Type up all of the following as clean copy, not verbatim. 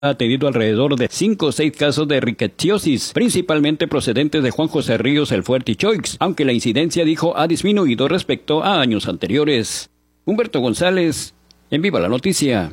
ha atendido alrededor de 5 o 6 casos de rickettsiosis, principalmente procedentes de Juan José Ríos, El Fuerte y Choix, aunque la incidencia, dijo, ha disminuido respecto a años anteriores. Humberto González, en Viva la Noticia.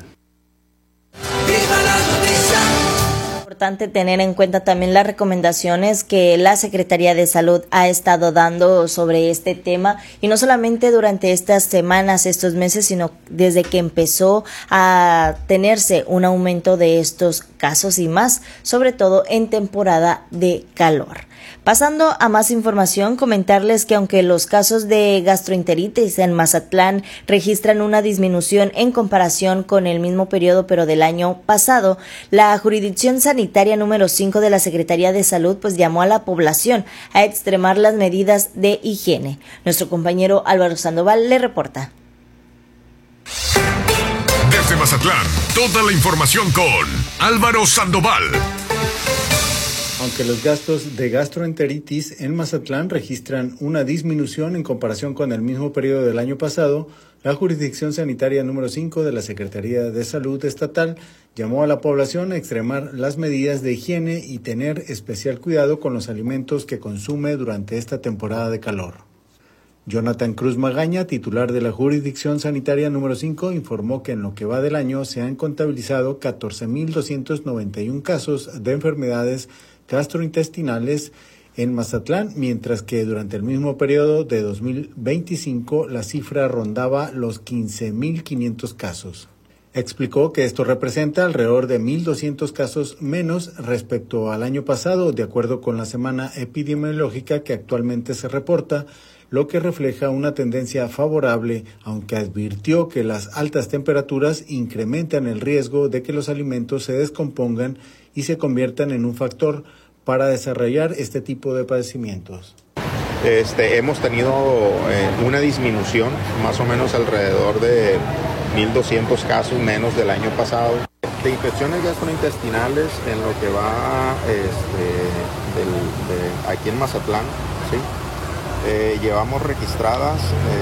Importante tener en cuenta también las recomendaciones que la Secretaría de Salud ha estado dando sobre este tema, y no solamente durante estas semanas, estos meses, sino desde que empezó a tenerse un aumento de estos casos y más, sobre todo en temporada de calor. Pasando a más información, comentarles que aunque los casos de gastroenteritis en Mazatlán registran una disminución en comparación con el mismo periodo pero del año pasado, la jurisdicción sanitaria número 5 de la Secretaría de Salud pues llamó a la población a extremar las medidas de higiene. Nuestro compañero Álvaro Sandoval le reporta. Desde Mazatlán, toda la información con Álvaro Sandoval. Aunque los gastos de gastroenteritis en Mazatlán registran una disminución en comparación con el mismo periodo del año pasado, la jurisdicción sanitaria número 5 de la Secretaría de Salud Estatal llamó a la población a extremar las medidas de higiene y tener especial cuidado con los alimentos que consume durante esta temporada de calor. Jonathan Cruz Magaña, titular de la jurisdicción sanitaria número 5, informó que en lo que va del año se han contabilizado 14,291 casos de enfermedades gastrointestinales en Mazatlán, mientras que durante el mismo periodo de 2025 la cifra rondaba los 15,500 casos. Explicó que esto representa alrededor de 1,200 casos menos respecto al año pasado, de acuerdo con la semana epidemiológica que actualmente se reporta, lo que refleja una tendencia favorable, aunque advirtió que las altas temperaturas incrementan el riesgo de que los alimentos se descompongan y se conviertan en un factor para desarrollar este tipo de padecimientos. Hemos tenido una disminución, más o menos alrededor de 1,200 casos menos del año pasado, de infecciones gastrointestinales en lo que va aquí en Mazatlán, ¿sí? Llevamos registradas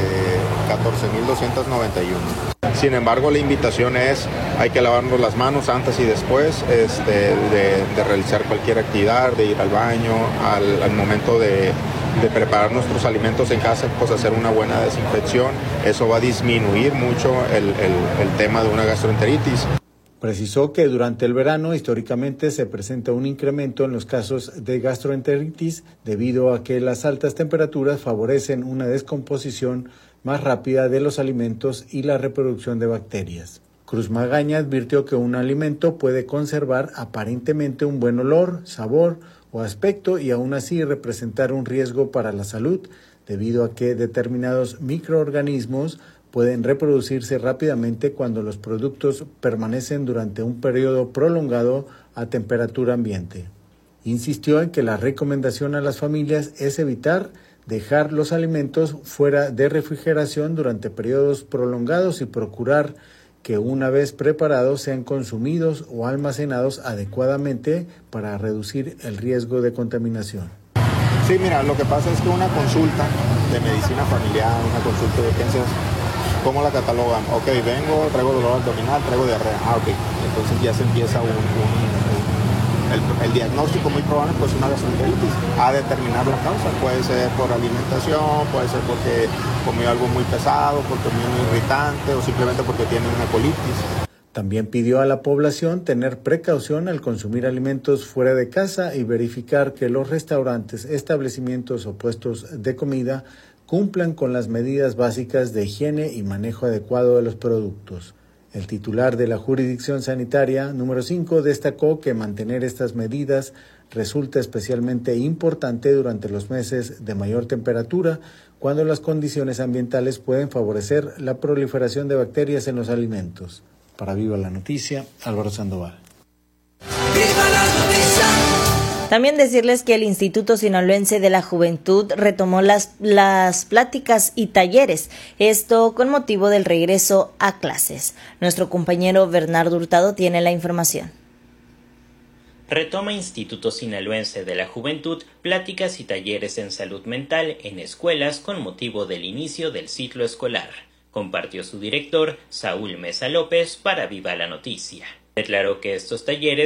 14,291. Sin embargo, la invitación es, hay que lavarnos las manos antes y después de realizar cualquier actividad, de ir al baño, al momento de preparar nuestros alimentos en casa, pues hacer una buena desinfección. Eso va a disminuir mucho el tema de una gastroenteritis. Precisó que durante el verano históricamente se presenta un incremento en los casos de gastroenteritis debido a que las altas temperaturas favorecen una descomposición más rápida de los alimentos y la reproducción de bacterias. Cruz Magaña advirtió que un alimento puede conservar aparentemente un buen olor, sabor o aspecto y aún así representar un riesgo para la salud debido a que determinados microorganismos pueden reproducirse rápidamente cuando los productos permanecen durante un periodo prolongado a temperatura ambiente. Insistió en que la recomendación a las familias es evitar dejar los alimentos fuera de refrigeración durante periodos prolongados y procurar que una vez preparados sean consumidos o almacenados adecuadamente para reducir el riesgo de contaminación. Sí, mira, lo que pasa es que una consulta de medicina familiar, una consulta de urgencias, ¿cómo la catalogan? Ok, vengo, traigo dolor abdominal, traigo diarrea. Ok, entonces ya se empieza el diagnóstico muy probable, pues una gastroenteritis. A determinar la causa, puede ser por alimentación, puede ser porque comió algo muy pesado, porque comió muy irritante o simplemente porque tiene una colitis. También pidió a la población tener precaución al consumir alimentos fuera de casa y verificar que los restaurantes, establecimientos o puestos de comida cumplan con las medidas básicas de higiene y manejo adecuado de los productos. El titular de la jurisdicción sanitaria número 5 destacó que mantener estas medidas resulta especialmente importante durante los meses de mayor temperatura, cuando las condiciones ambientales pueden favorecer la proliferación de bacterias en los alimentos. Para Viva la Noticia, Álvaro Sandoval. ¡Viva la noticia! También decirles que el Instituto Sinaloense de la Juventud retomó las pláticas y talleres, esto con motivo del regreso a clases. Nuestro compañero Bernardo Hurtado tiene la información. Retoma Instituto Sinaloense de la Juventud pláticas y talleres en salud mental en escuelas con motivo del inicio del ciclo escolar, compartió su director Saúl Mesa López para Viva la Noticia. Declaró que estos talleres